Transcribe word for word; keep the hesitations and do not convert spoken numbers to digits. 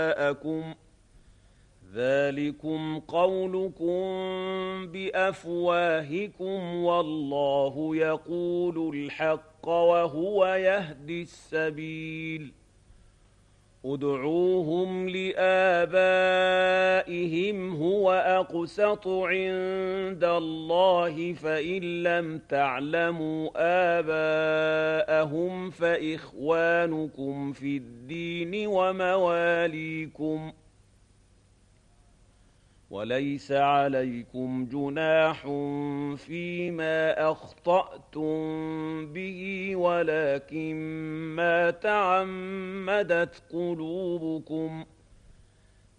أَكُمْ ذَلِكُمْ قَوْلُكُم بِأَفْوَاهِكُمْ وَاللَّهُ يَقُولُ الْحَقَّ وَهُوَ يَهْدِي السَّبِيلَ ادْعُوهُمْ لِآبَائِهِمْ هُوَ أَقْسَطُ عِندَ اللَّهِ فَإِن لَّمْ تَعْلَمُوا آبَاءَهُمْ فَإِخْوَانُكُمْ فِي الدِّينِ وَمَوَالِيكُمْ ۚ وَلَيْسَ عَلَيْكُمْ جُنَاحٌ فِيمَا أَخْطَأْتُم بِهِ وَلَٰكِن مَّا تَعَمَّدَتْ قُلُوبُكُمْ